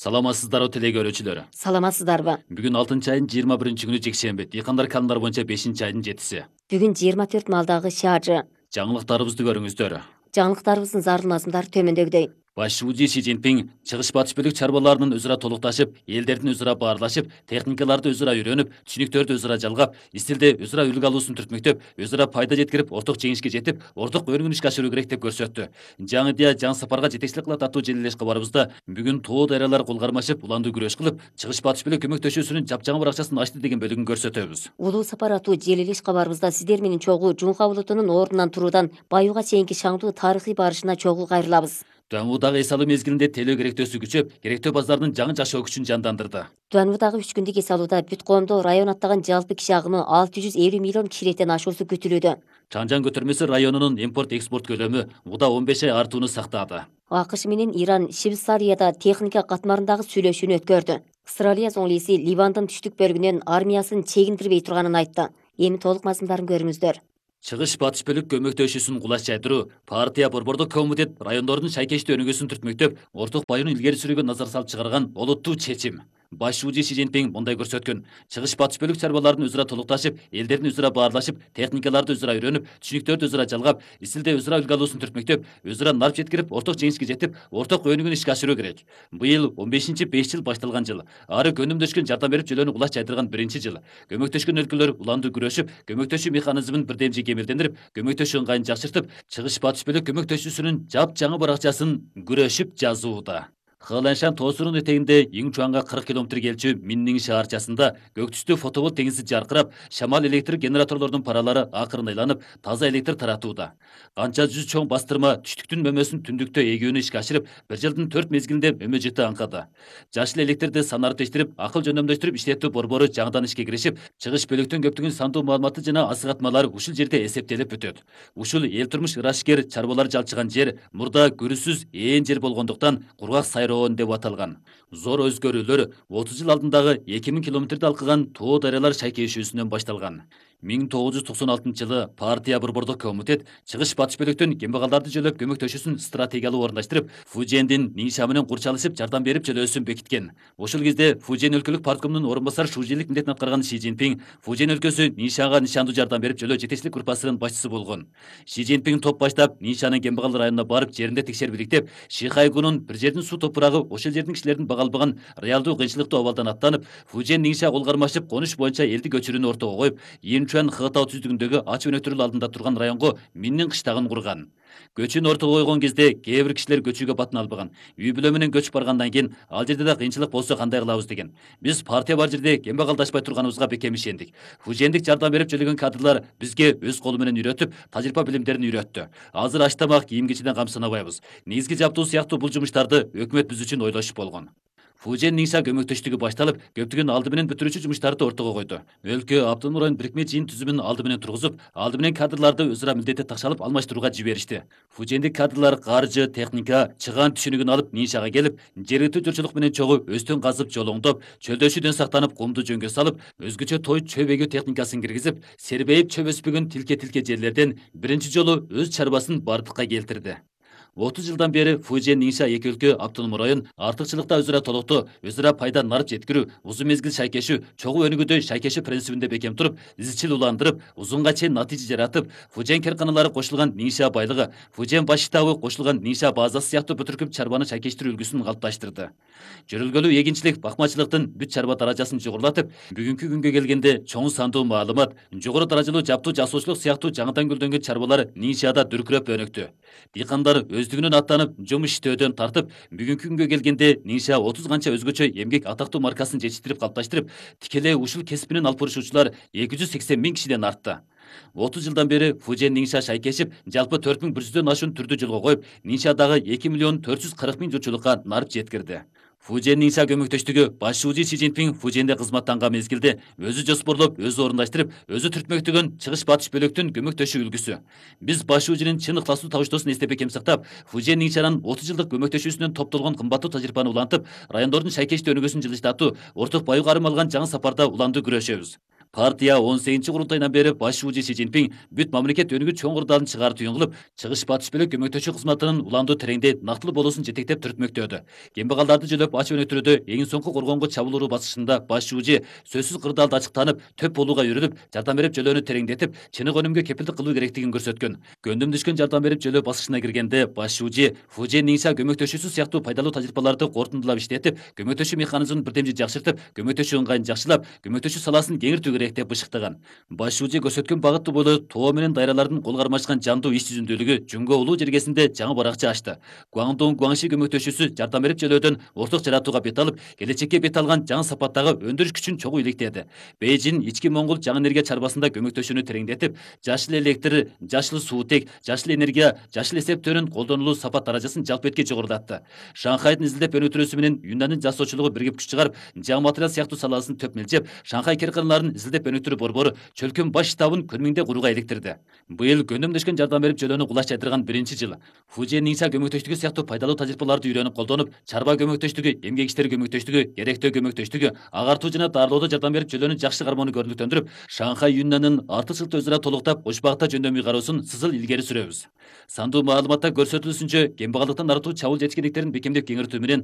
Саламатсыздарбы теле көрүүчүлөр. Саламатсыздарбы? Бүгүн 6 айдын 21-күнү жекшемби. Дыйкандар календар боюнча 5-айдын 7-си. Бүгүн 24 малдагы шаажы. Жаңылыктарыбызды көрүңүздөр. Жаңылыктарыбыздын зарыл мазмундары төмөндөгүдөй. Башчы Си Цзиньпин чыгыш батыш бөлүк чарбаларынын өзара толукташып, элдердин өзара баарлашып, техникаларды өзара үйрөнүп, түшүнүктөрдү өзара жалгап, истилде өзара үлгү алуусун түртмөктөп, өзара пайда жеткирип, орток жеңишке жетип, орток өнүгүн ишке ашыруу керек деп көрсөттү. Жаңы идея, жаңы сапарга жетекчилик кылат аттуу желилеш кабарыбызда бүгүн тоо дарыялар кол кармашып, уландуу күрөш кылып, чыгыш батыш бөлүк көмөктөшүүсүнүн жапжаңы баракчасын ачты деген бөлүгүн көрсөтөбүз. Улуу сапар аттуу желилеш кабарыбызда сиздер менен чогуу Жумка булутунун ордунан туруудан Баюга чейинки шаңдуу тарыхый барышына чогуу кайрылабыз. Дуанвудагы эс алуу мезгилинде телөө керектөөсү күчөп, керектөө базардын жаңы жашоо күчүн жандандырды. Дуанвудагы 3 күндүк эс алууда бүт коомдо район аттаган жалпы киши агымы 650 миллион кишилеттен ашуусу күтүлүүдө. Чаңжан көтөрмөсү районунун импорт-экспорт көлөмү муда 15 ай артууну сактады. АКШ менен Иран Швейцарияда техника катмарындагы сүйлөшүүнү өткөрдү. Австралия зоңлиси Ливандын түштүк бөлүгүнөн армиясын чегиндирбей турганын айтты. Эми толук мазмундарын көрүңүздөр. Чыгыш батыш бөлүк көмөктөшүүсүн кулаш жайдыруу, партия борбордук комитет райондордун шайкештүү өнүгүүсүн түртмөктөп, орток баюунун илгери сүрүүгө назар салып чыгарган олуттуу чечим. Башчы Си Цзиньпин мындай көрсөткөн. Чыгыш батыш бөлүк чарбаларын өзара толукташып, элдердин өзара баарлашып, техникаларды өзара үйрөнүп, түшүнүктөрдү өзара жалгап, истилде өзара үлгү алуусун түртмөктөп, өзара нарп жеткирип, орток жеңишке жетип, орток өнүгүүнү ишке ашыруу керек. Быйыл 15-5 жыл башталган жыл. Ары көнүмдөшкөн жардам берип жөлөнү кулаш жайдырган 1-жыл. Көмөктөшкөн өлкөлөр уландуу күрөшүп, көмөктөшүү механизмин бирдемжи кемелдендирип, көмөктөшүү ыңгайын жакшыртып, чыгыш батыш бөлүк көмөктөшүүсүнүн жапжаңы баракчасын күрөшүп жазууда. Хыланшан тоосунун этегинде Иңчуанга 40 км келчү Миннин шаарчасында көк түстүү фотоволт деңизи жаркырап, шамал электр генераторлордун паралары акырын айланып, таза электр таратууда. Канча жүз чоң бастырма түштүктүн мөмөсүн түндүктө эгүүнү ишке ашырып, 1 жылдын 4 мезгилинде мөмө жыты аңкады. Жашыл электрди санариптештирип, акыл жөндөмдөштүрүп иштетүү борбору жаңыдан ишке киришип, чыгыш бөлүктүн көптөгөн сандуу маалыматы жана асыгатмалар ушул жерде эсептелип бүтөт. Ушул эл турмуш ырашкер чарбалар жалчыган жер мурда көрүүсүз ээн жер болгондуктан кургак сайроо деп аталган. Зор өзгөрүүлөр 30 жыл алдындагы 2000 километрди алкыган тоо дарыялар шайкешүүсүнөн башталган. 1996 жылы партия борбордук комитет чыгыш батыш бөлүктөн кембагалдарды жөлөп көмөктөшүүсүн стратегиялуу орундаштырып, Фужендин Нинша менен курчалышып жардам берип жөлөөсүн бекиткен. Ошол кезде Фужен өлкөлүк парткомунун орун басары шужирлик милдетин аткарган Си Цзиньпин Фужен өлкөсү Ниншага нишандуу жардам берип жөлөө жетекчилик группасынын башчысы болгон. Си Цзиньпин топ баштап Ниншанын кембагал районуна барып жеринде текшерип иликтеп, Шихайгунун бир жердин суу топурагы ошол жердин кишилердин бага албаган реалдуу кыйынчылыктуу абалдан аттанып, Фужен Нинша кол кармашып конуш боюнча элди көчүрүүнү ортого коюп, Инчуан Хытау түздүгүндөгү ачып өнөктөрүлүү алдында турган районго Миннин кыштагын курган. Көчүн ортого койгон кезде кээ бир кишилер көчүүгө батын албаган. Үй бүлө менен көчүп баргандан кийин ал жерде да кыйынчылык болсо кандай кылабыз деген. Биз партия бар жерде кембагалдашпай турганыбызга бекем ишендик. Фужендик жардам берип жөлөгөн кадрлар бизге өз колу менен үйрөтүп, тажрыйба билимдерин үйрөттү. Азыр аштамак, кийим кечиден кам санабайбыз. Негизги жаптуу сыяктуу бул жумуштарды өкмөт биз үчүн ойлошуп болгон. Фужен Нинша көмөктөштүгү башталып, көптөгөн алды менен бүтүрүүчү жумуштарды ортого койду. Өлкө автономдук район бирикме жыйын түзүмүн алды менен тургузуп, алды менен кадрларды өзара милдетти такшалып алмаштырууга жиберишти. Фужендик кадрлар каржы, техника, чыгаан түшүнүгүн алып Ниншага келип, жергиликтүү журчулук менен чогуу өстөн казып жолоңдоп, чөлдөшүүдөн сактанып кумду жөнгө салып, өзгөчө той чөп эгүү техникасын киргизип, сербейип чөп өспөгөн тилке жерлерден биринчи жолу өз чарбасын бардыкка келтирди. 30 жылдан бери Фужен Нинша эки өлкө автономдук район артыкчылыкта өзара толуктоо, өзара пайда нарып жеткирүү, узун мезгил шайкешүү, чогуу өнүгүүдө шайкешүү принцибинде бекем туруп, изчил уландырып, узунга чейин натыйжа жаратып, Фужен керканалары кошулган Нинша байлыгы, Фужен баш штабы кошулган Нинша базасы сыяктуу бүтүркүп чарбаны шайкештирүү үлгүсүн калыпташтырды. Жөрөлгөлүү эгинчилик, бакмачылыктын бүт чарба даражасын жогорулатып, бүгүнкү күнгө келгенде чоң сандуу маалымат, жогору даражалуу жаптуу жасоочулук сыяктуу жаңыдан гүлдөнгөн чарбалар Ниншада дүркүрөп өнүктү. Дыйкандар өздүгүнөн аттанып, жумуш иштөөдөн тартып, бүгүнкү күнгө келгенде Нинша 30 канча өзгөчө эмгек атактуу маркасын жетиштирип калыпташтырып, тикелей ушул кесипинен алып барышуучулар 280 000 кишиден артты. 30 жылдан бери Фужен Нинша шайкешип, жалпы 4100дөн ашуун түрдү жолго коюп, Ниншадагы 2 440 000 журтчулукка нарып жеткирди. Фужен Нинша көмөктөштүгү башчы Си Цзиньпин Фуженде кызматтанган мезгилде өзү жоспорлоп, өзү орундаштырып, өзү түртмөктөгөн чыгыш батыш бөлүктүн көмөктөшүү үлгүсү. Биз башчынын чын ыктасуу табыштоосун эстеп бекем сактап, Фужен Ниншанын 30 жылдык көмөктөшүүсүнөн топтолгон кымбаттуу тажрыйбаны улантып, райондордун шайкештүү өнүгүүсүн жылыштатуу, орток баю карым алган жаңы сапарда уландуу күрөшөбүз. Партия 18 курултайынан бeri баш шүүжі Си Цзиньпин бүт мамлекет өнүгүү чоң кырдаалын чыгар түйүн кылып, чыгыш батыш бөлөк көмөктөшүү кызматынын уланду тереңде нактылуу болуусун жетектеп түртмөктөдү. Кембагалдарды жөлөп ачып өнүктүрүүдө эң соңку коргоонго чабуул уруу басышында баш шүүжи сөзсүз кырдаалды ачыктанып, төп болууга үйрөнүп, жардам берип жөлөөнү тереңдетип, чынык өнүмгө кепилдик кылуу керектигин көрсөткөн. Көндүм түшкөн жардам берип жөлөө басышына киргенде баш шүүжи Фужен Ниңша көмөктөшүүсү сыяктуу пайдалуу тажрыйбаларды кортундулап иштетип, көмөктөшүү механизмин бирдемжи жакшыртып, көмөктөшүү ыңгайын жакшылап, көмөктөшүү саласын кеңиртүү керек деп бышыктаган. Баш шүүжи көрсөткөн багыты бойлуу тоо менен дайралардын кол кармашкан жандуу иш жүзүндүүлүгү Жүнгө улуу жергесинде жаңы баракча ачты. Гуаңдун Гуаңши көмөктөшүүсү жардам берип жөлөөдөн орток жаратууга бет алып, келечекке бет алган жаңы сапаттагы өндүрүш күчүн чогуу иликтеди. Бейжин ички Моңгол жаңы энергия чарбасында көмөктөшүүнү тереңдетип, жашыл электр, жашыл суутек, жашыл энергия, жашыл эсептөөнүн колдонулуу сапат даражасын жалпы этке жогорулатты. Шанхайдын изилдеп өнүктүрүүсү менен Юннандын жасоочулугу биригип күч чыгарып, жаңы материал сыяктуу саласын төп мелчеп, Шанхай керканларын изилдеп өнүктүрүү борбору чөлкөн баш штабын Көнмиңде курууга иликтирди. Быйыл көндөмдөшкөн жардам берип жөлөөнү кулаш жайдырган биринчи жыл. Фужен Ниңша көмөктөштүгү сыяктуу пайдалуу тажрыйбаларды үйрөнүп колдонуп, чарба көмөктөштүгү, эмгек иштери көмөктөштүгү, керектөө көмөктөштүгү, агартуу жана дарылоодо жардам берип жөлөөнү жакшы кармоону көрүнүктөндүрүп, Шанхай Юннанын артыкчылыкты өзара толуктап, ош багытта жөндөмүй кароосун сызыл илгери сүрөбүз. Сандуу маалыматта көрсөтүлүшүнчө, кембагалдыктан арылтуу чабуул жетишкендиктерин бекемдеп кеңиртүү менен